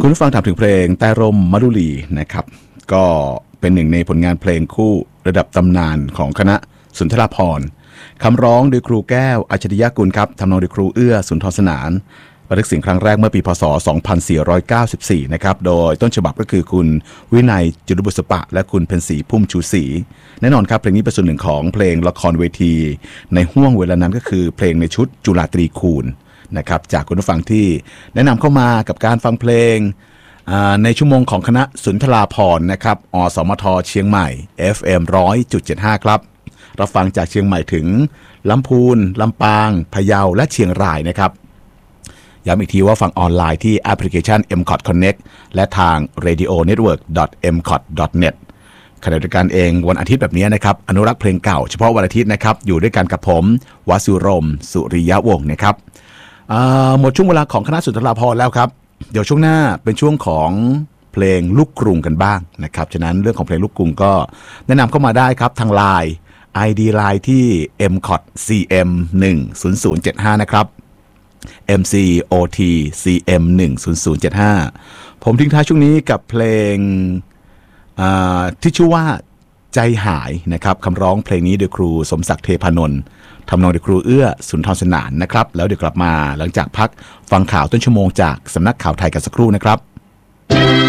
คุณผู้ฟังถามถึงเพลงใต้ร่มมดุลีนะครับก็เป็นหนึ่งในผลงานเพลงคู่ระดับตำนานของคณะสุนทรภรณ์คำร้องโดยครูแก้วอัจฉริยกุลครับทำนองโดยครูเอื้อสุนทรสนานบันทึกเสียงครั้งแรกเมื่อปีพศ 2494 นะครับโดยต้นฉบับก็คือคุณวินัยจุลบุษปะและคุณเพ็ญศรีพุ่มชูศรีแน่นอนครับเพลงนี้เป็นส่วนหนึ่งของเพลงละครเวทีในห้วงเวลานั้นก็คือเพลงในชุดจุฬาตรีคูณนะครับจากคุณผู้ฟังที่แนะนำเข้ามากับการฟังเพลงในชั่วโมงของคณะสุนทราภรณ์นะครับอสมทเชียงใหม่ FM 100.75 ครับรับฟังจากเชียงใหม่ถึงลำพูนลำปางพะเยาและเชียงรายนะครับย้ำอีกทีว่าฟังออนไลน์ที่แอปพลิเคชัน MCOT Connect และทาง radionetwork.mcot.net ขณะเดียวกันเองวันอาทิตย์แบบนี้นะครับอนุรักษ์เพลงเก่าเฉพาะวันอาทิตย์นะครับอยู่ด้วยกันกับผมวสุรมสุริยวงศ์นะครับหมดช่วงเวลาของคณะสุนทรภรณ์แล้วครับเดี๋ยวช่วงหน้าเป็นช่วงของเพลงลูกกรุงกันบ้างนะครับฉะนั้นเรื่องของเพลงลูกกรุงก็แนะนำเข้ามาได้ครับทาง LINE ID Line ที่ MCOT CM 10075นะครับ MCOT CM 10075ผมทิ้งท้ายช่วงนี้กับเพลงที่ชื่อว่าใจหายนะครับคำร้องเพลงนี้โดยครูสมศักดิ์เทพานนท์ทำนองโดยครูเอื้อสุนทรสนานนะครับแล้วเดี๋ยวกลับมาหลังจากพักฟังข่าวต้นชั่วโมงจากสำนักข่าวไทยกันสักครู่นะครับ